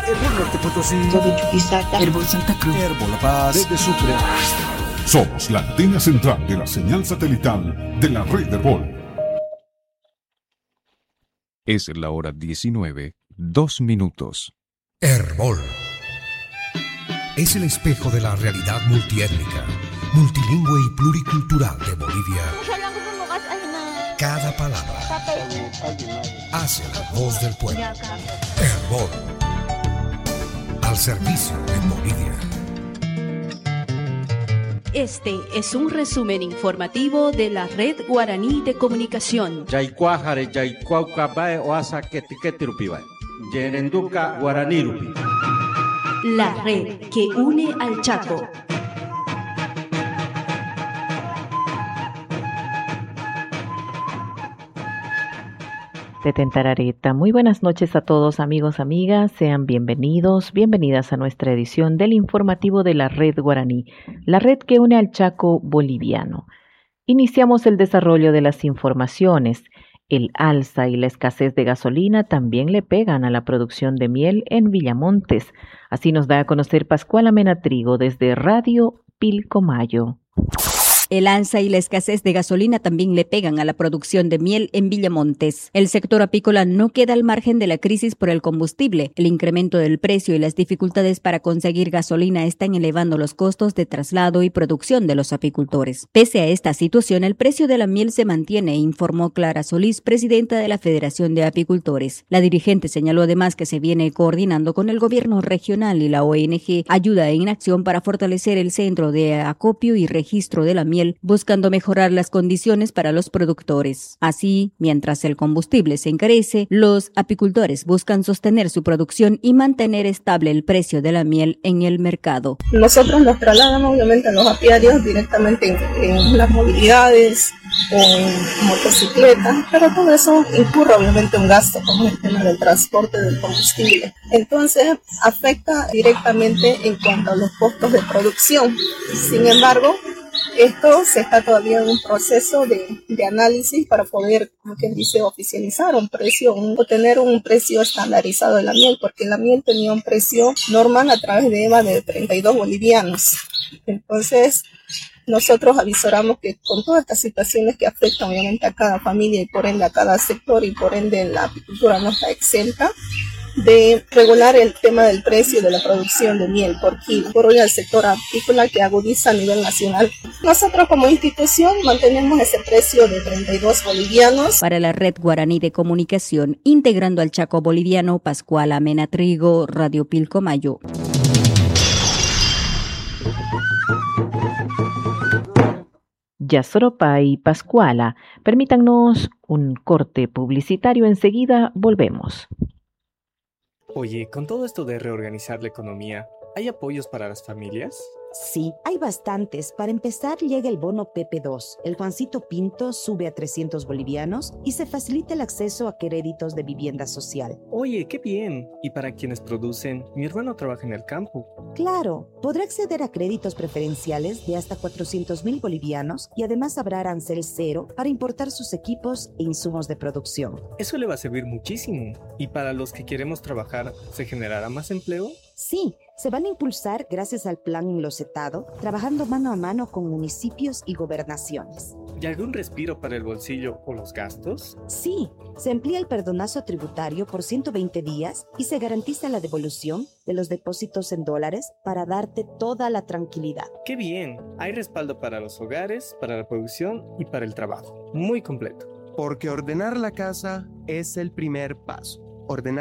Herbol Norte Potosí, de Chuquisaca, Herbol Santa Cruz, Herbol La Paz, desde Sucre. Somos la antena central de la señal satelital de la red Herbol. Es la hora 19, 2 minutos. Herbol es el espejo de la realidad multiétnica, multilingüe y pluricultural de Bolivia. Cada palabra hace la voz del pueblo. Herbol, al servicio de Bolivia. Este es un resumen informativo de la Red Guaraní de Comunicación. La red que une al Chaco. De Tentarareta. Muy buenas noches a todos, amigos, amigas. Sean bienvenidos, bienvenidas a nuestra edición del informativo de la Red Guaraní, la red que une al Chaco boliviano. Iniciamos el desarrollo de las informaciones. El alza y la escasez de gasolina también le pegan a la producción de miel en Villamontes. Así nos da a conocer Pascuala Mena Trigo desde Radio Pilcomayo. El alza y la escasez de gasolina también le pegan a la producción de miel en Villamontes. El sector apícola no queda al margen de la crisis por el combustible. El incremento del precio y las dificultades para conseguir gasolina están elevando los costos de traslado y producción de los apicultores. Pese a esta situación, el precio de la miel se mantiene, informó Clara Solís, presidenta de la Federación de Apicultores. La dirigente señaló además que se viene coordinando con el gobierno regional y la ONG Ayuda en Acción para fortalecer el centro de acopio y registro de la miel, buscando mejorar las condiciones para los productores. Así, mientras el combustible se encarece, los apicultores buscan sostener su producción y mantener estable el precio de la miel en el mercado. Nosotros nos trasladamos obviamente a los apiarios directamente en las movilidades o en motocicletas, pero todo eso incurre obviamente un gasto como el tema del transporte del combustible. Entonces afecta directamente en cuanto a los costos de producción. Sin embargo, esto se está todavía en un proceso de análisis para poder, como quien dice, oficializar un precio o tener un precio estandarizado de la miel, porque la miel tenía un precio normal a través de EVA de 32 bolivianos. Entonces, nosotros avisoramos que con todas estas situaciones que afectan obviamente a cada familia y por ende a cada sector y por ende la apicultura no está exenta de regular el tema del precio de la producción de miel por kilo, por hoy al sector apícola que agudiza a nivel nacional. Nosotros como institución mantenemos ese precio de 32 bolivianos. Para la Red Guaraní de Comunicación, integrando al Chaco boliviano, Pascuala Mena Trigo, Radio Pilcomayo. Yasoropa y Pascuala, permítanos un corte publicitario, enseguida volvemos. Oye, con todo esto de reorganizar la economía, ¿hay apoyos para las familias? Sí, hay bastantes. Para empezar, llega el bono PP2. El Juancito Pinto sube a 300 bolivianos y se facilita el acceso a créditos de vivienda social. Oye, qué bien. ¿Y para quienes producen? Mi hermano trabaja en el campo. Claro, podrá acceder a créditos preferenciales de hasta 400,000 bolivianos y además habrá arancel cero para importar sus equipos e insumos de producción. Eso le va a servir muchísimo. ¿Y para los que queremos trabajar, se generará más empleo? Sí, se van a impulsar gracias al plan enlocetado, trabajando mano a mano con municipios y gobernaciones. ¿Y algún respiro para el bolsillo o los gastos? Sí, se amplía el perdonazo tributario por 120 días y se garantiza la devolución de los depósitos en dólares para darte toda la tranquilidad. ¡Qué bien! Hay respaldo para los hogares, para la producción y para el trabajo. Muy completo. Porque ordenar la casa es el primer paso. Ordenar